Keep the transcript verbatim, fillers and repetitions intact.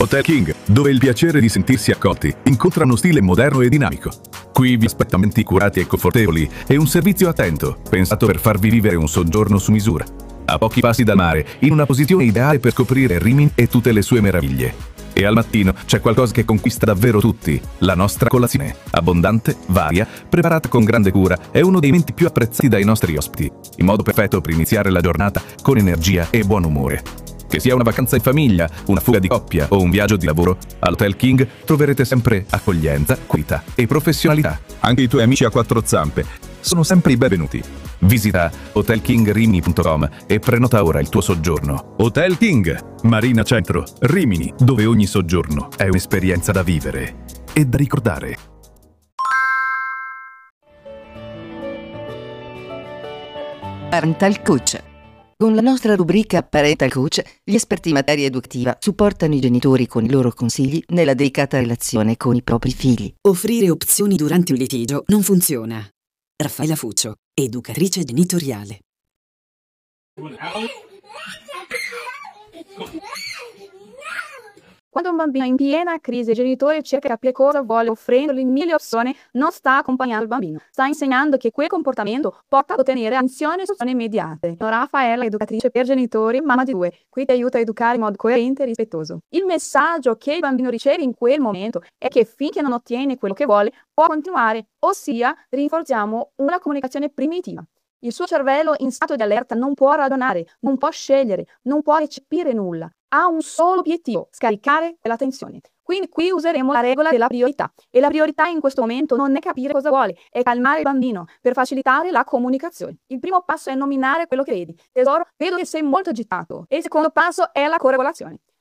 Hotel King, dove il piacere di sentirsi accolti incontra uno stile moderno e dinamico. Qui vi aspetta ambienti curati e confortevoli e un servizio attento, pensato per farvi vivere un soggiorno su misura. A pochi passi dal mare, in una posizione ideale per scoprire Rimini e tutte le sue meraviglie. E al mattino c'è qualcosa che conquista davvero tutti, la nostra colazione. Abbondante, varia, preparata con grande cura, è uno dei menti più apprezzati dai nostri ospiti. Il modo perfetto per iniziare la giornata con energia e buon umore. Che sia una vacanza in famiglia, una fuga di coppia o un viaggio di lavoro, all'Hotel King troverete sempre accoglienza, qualità e professionalità. Anche i tuoi amici a quattro zampe sono sempre i benvenuti. Visita hotel king rimini punto com e prenota ora il tuo soggiorno. Hotel King, Marina Centro, Rimini, dove ogni soggiorno è un'esperienza da vivere e da ricordare. Parental Coach. Con la nostra rubrica Parental Coach, gli esperti in materia educativa supportano i genitori con i loro consigli nella delicata relazione con i propri figli. Offrire opzioni durante un litigio non funziona. Raffaella Fuccio, educatrice genitoriale. Quando un bambino è in piena crisi, il genitore cerca di capire cosa vuole, offrendogli mille opzioni, non sta accompagnando il bambino. Sta insegnando che quel comportamento porta ad ottenere azioni e soluzioni immediate. Sono Raffaella, educatrice per genitori, mamma di due. Qui ti aiuta a educare in modo coerente e rispettoso. Il messaggio che il bambino riceve in quel momento è che finché non ottiene quello che vuole, può continuare, ossia rinforziamo una comunicazione primitiva. Il suo cervello in stato di allerta non può ragionare, non può scegliere, non può recepire nulla. Ha un solo obiettivo: scaricare l'attenzione. Quindi qui useremo la regola della priorità. E la priorità in questo momento non è capire cosa vuole, è calmare il bambino per facilitare la comunicazione. Il primo passo è nominare quello che vedi. Tesoro, vedo che sei molto agitato. E il secondo passo è la corregolazione.